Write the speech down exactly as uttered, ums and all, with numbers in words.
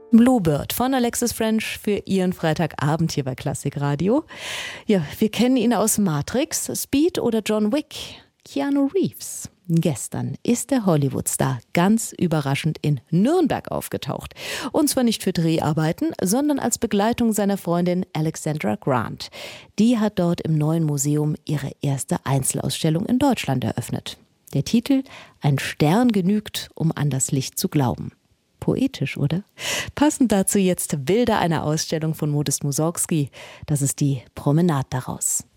Bluebird von Alexis French für Ihren Freitagabend hier bei Klassik Radio. Ja, wir kennen ihn aus Matrix, Speed oder John Wick. Keanu Reeves. Gestern ist der Hollywood-Star ganz überraschend in Nürnberg aufgetaucht. Und zwar nicht für Dreharbeiten, sondern als Begleitung seiner Freundin Alexandra Grant. Die hat dort im Neuen Museum ihre erste Einzelausstellung in Deutschland eröffnet. Der Titel: Ein Stern genügt, um an das Licht zu glauben. Poetisch, oder? Passend dazu jetzt Bilder einer Ausstellung von Modest Mussorgsky. Das ist die Promenade daraus.